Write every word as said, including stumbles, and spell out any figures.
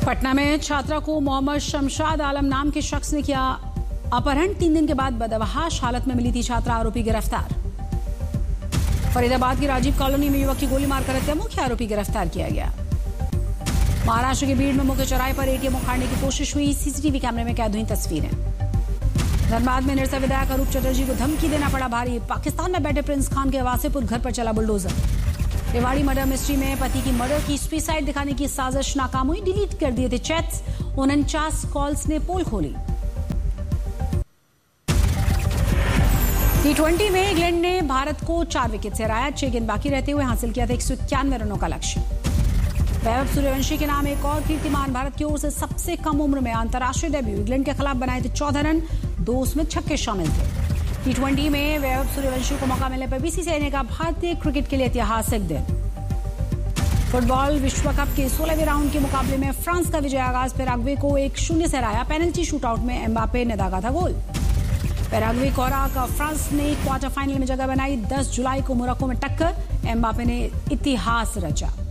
पटना में छात्रा को मोहम्मद शमशाद आलम नाम के शख्स ने किया अपहरण। तीन दिन के बाद बदहवाश हालत में मिली थी छात्रा, आरोपी गिरफ्तार। फरीदाबाद की राजीव कॉलोनी में युवक की गोली मारकर हत्या, मुख्य आरोपी गिरफ्तार किया गया। महाराष्ट्र के भीड़ में मुख्य चौराहे पर एटीएम उखाड़ने की कोशिश हुई, सीसीटीवी कैमरे में कैद हुई तस्वीरें। धनबाद में निरसा विधायक अरूप चटर्जी को धमकी देना पड़ा भारी। पाकिस्तान में बैठे प्रिंस खान के वासेपुर घर पर चला बुलडोजर। रेवाड़ी मर्डर मिस्ट्री में पति की मर्डर की सुसाइड दिखाने की साजिश नाकाम हुई, डिलीट कर दिए थे चैट्स। उनचास कॉल्स ने पोल खोली। टी ट्वेंटी में इंग्लैंड ने भारत को चार विकेट से हराया। छह गेंद बाकी रहते हुए हासिल किया था एक सौ इक्यानवे रनों का लक्ष्य। वैभव सूर्यवंशी के नाम एक और कीर्तिमान, भारत की ओर से सबसे कम उम्र में अंतर्राष्ट्रीय डेब्यू। इंग्लैंड के खिलाफ बनाए थे चौदह रन, दो उसमें छक्के शामिल थे। टी ट्वेंटी में वैभव सूर्यवंशी को मौका मिलने पर बीसीसीआई ने कहा भारतीय क्रिकेट के लिए ऐतिहासिक दिन। फुटबॉल विश्व कप के सोलहवें राउंड के मुकाबले में फ्रांस का विजय आगाज। पैराग्वे को एक शून्य से हराया। पेनल्टी शूटआउट में एम्बापे ने दागा था गोल। पैराग्वे को हराकर फ्रांस ने क्वार्टर फाइनल में जगह बनाई। दस जुलाई को मोरक्को में टक्कर, एम्बापे ने इतिहास रचा।